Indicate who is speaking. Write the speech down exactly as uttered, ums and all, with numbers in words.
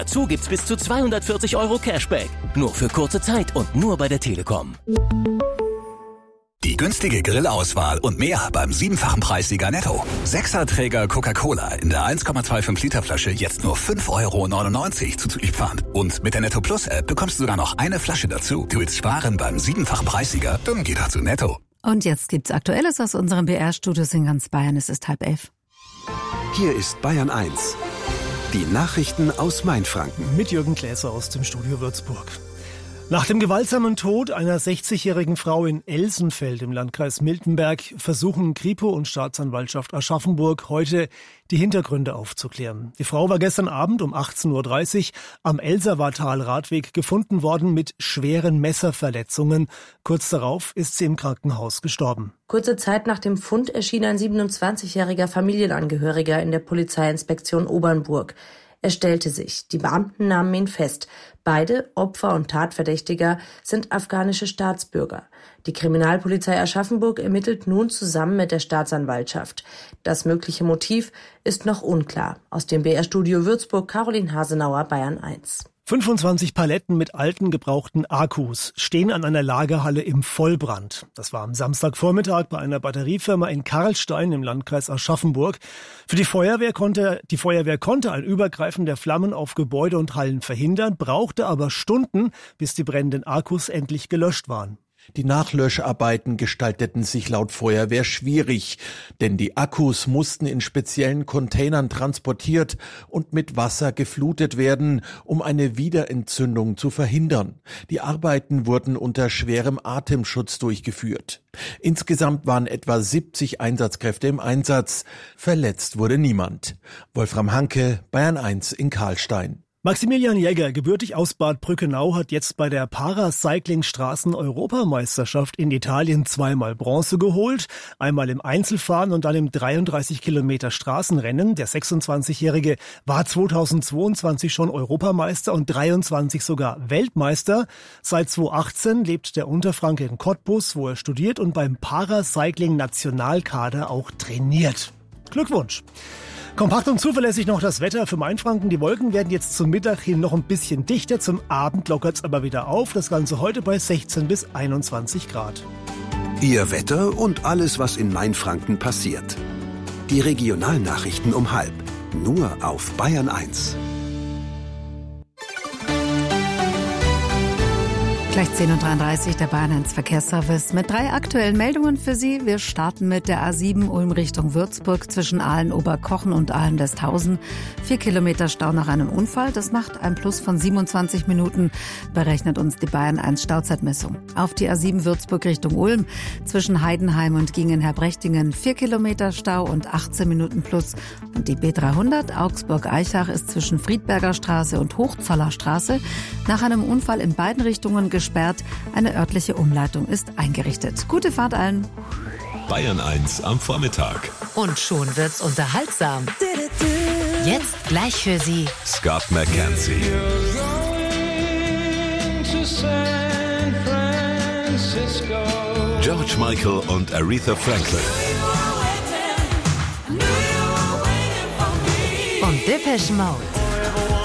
Speaker 1: Dazu gibt's bis zu zweihundertvierzig Euro Cashback. Nur für kurze Zeit und nur bei der Telekom.
Speaker 2: Die günstige Grillauswahl und mehr beim siebenfachen Preissieger Netto. Sechserträger Coca-Cola in der eins Komma fünfundzwanzig Liter Flasche jetzt nur fünf Euro neunundneunzig zuzüglich Pfand. Und mit der Netto Plus App bekommst du sogar noch eine Flasche dazu. Du willst sparen beim siebenfachen Preissieger? Dann geh doch zu Netto.
Speaker 3: Und jetzt gibt's Aktuelles aus unserem B R-Studios in ganz Bayern. Es ist halb elf.
Speaker 4: Hier ist Bayern eins. Die Nachrichten aus Mainfranken.
Speaker 5: Mit Jürgen Gläser aus dem Studio Würzburg. Nach dem gewaltsamen Tod einer sechzigjährigen Frau in Elsenfeld im Landkreis Miltenberg versuchen Kripo und Staatsanwaltschaft Aschaffenburg heute die Hintergründe aufzuklären. Die Frau war gestern Abend um achtzehn Uhr dreißig am Elserwartal-Radweg gefunden worden mit schweren Messerverletzungen. Kurz darauf ist sie im Krankenhaus gestorben.
Speaker 6: Kurze Zeit nach dem Fund erschien ein siebenundzwanzigjähriger Familienangehöriger in der Polizeiinspektion Obernburg. Er stellte sich. Die Beamten nahmen ihn fest. Beide, Opfer und Tatverdächtiger, sind afghanische Staatsbürger. Die Kriminalpolizei Aschaffenburg ermittelt nun zusammen mit der Staatsanwaltschaft. Das mögliche Motiv ist noch unklar. Aus dem B R-Studio Würzburg, Caroline Hasenauer, Bayern eins.
Speaker 5: fünfundzwanzig Paletten mit alten, gebrauchten Akkus stehen an einer Lagerhalle im Vollbrand. Das war am Samstagvormittag bei einer Batteriefirma in Karlstein im Landkreis Aschaffenburg. Für die Feuerwehr konnte, die Feuerwehr konnte ein Übergreifen der Flammen auf Gebäude und Hallen verhindern, brauchte aber Stunden, bis die brennenden Akkus endlich gelöscht waren.
Speaker 7: Die Nachlöscharbeiten gestalteten sich laut Feuerwehr schwierig, denn die Akkus mussten in speziellen Containern transportiert und mit Wasser geflutet werden, um eine Wiederentzündung zu verhindern. Die Arbeiten wurden unter schwerem Atemschutz durchgeführt. Insgesamt waren etwa siebzig Einsatzkräfte im Einsatz. Verletzt wurde niemand. Wolfram Hanke, Bayern eins in Karlstein.
Speaker 5: Maximilian Jäger, gebürtig aus Bad Brückenau, hat jetzt bei der Paracycling-Straßen-Europameisterschaft in Italien zweimal Bronze geholt. Einmal im Einzelfahren und dann im dreiunddreißig Kilometer Straßenrennen. Der sechsundzwanzigjährige war zweitausendzweiundzwanzig schon Europameister und dreiundzwanzig sogar Weltmeister. Seit zweitausendachtzehn lebt der Unterfranke in Cottbus, wo er studiert und beim Paracycling-Nationalkader auch trainiert. Glückwunsch! Kompakt und zuverlässig noch das Wetter für Mainfranken. Die Wolken werden jetzt zum Mittag hin noch ein bisschen dichter. Zum Abend lockert's aber wieder auf. Das Ganze heute bei sechzehn bis einundzwanzig Grad.
Speaker 4: Ihr Wetter und alles, was in Mainfranken passiert. Die Regionalnachrichten um halb. Nur auf Bayern eins.
Speaker 3: Gleich zehn Uhr dreiunddreißig, der Bayern eins Verkehrsservice mit drei aktuellen Meldungen für Sie. Wir starten mit der A sieben Ulm Richtung Würzburg zwischen Aalen-Oberkochen und Aalen-Lesthausen. Vier Kilometer Stau nach einem Unfall. Das macht ein Plus von siebenundzwanzig Minuten, berechnet uns die Bayern eins Stauzeitmessung. Auf die A sieben Würzburg Richtung Ulm zwischen Heidenheim und Gingen-Herbrechtingen. Vier Kilometer Stau und achtzehn Minuten Plus. Und die B dreihundert Augsburg-Eichach ist zwischen Friedberger Straße und Hochzoller Straße nach einem Unfall in beiden Richtungen gesperrt. Eine örtliche Umleitung ist eingerichtet. Gute Fahrt allen.
Speaker 8: Bayern eins am Vormittag.
Speaker 9: Und schon wird's unterhaltsam. Jetzt gleich für Sie
Speaker 8: Scott McKenzie. George Michael und Aretha Franklin.
Speaker 9: und Depeche Mode.